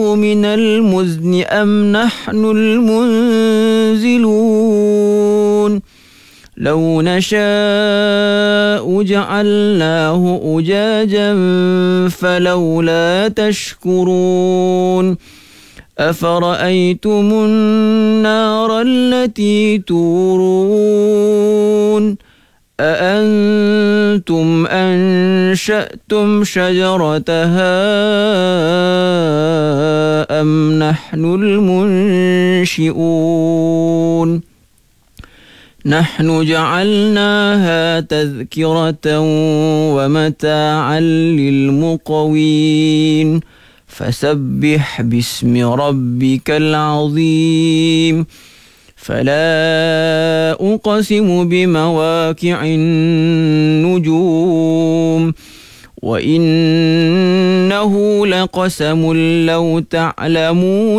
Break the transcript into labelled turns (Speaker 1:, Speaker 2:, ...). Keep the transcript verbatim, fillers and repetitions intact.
Speaker 1: من المزن أم نحن المنزلون لو نشاء جعلناه أجاجا فلولا تشكرون أفرأيتم النار التي تورون أأنتم أنشأتم شجرتها أم نحن المنشئون نحن جعلناها تذكرة ومتاعا للمقوين فسبح باسم ربك العظيم فلا أقسم بمواقع النجوم وإنه لقسم لو تعلمون